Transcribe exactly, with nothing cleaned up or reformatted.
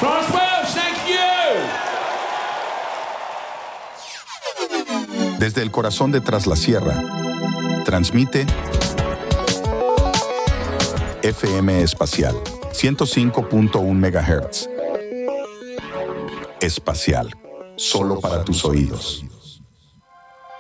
France Welsh, thank you. Desde el corazón de Tras la Sierra, transmite F M Espacial, ciento cinco punto uno megahertz. Espacial, solo para tus oídos.